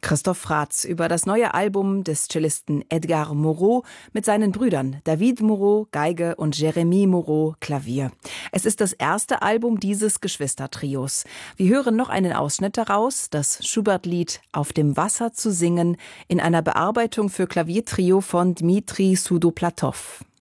Christoph Fratz über das neue Album des Cellisten Edgar Moreau mit seinen Brüdern David Moreau, Geige und Jérémy Moreau, Klavier. Es ist das erste Album dieses Geschwistertrios. Wir hören noch einen Ausschnitt daraus, das Schubert-Lied Auf dem Wasser zu singen, in einer Bearbeitung für Klaviertrio von Dmitri Sudoplatov.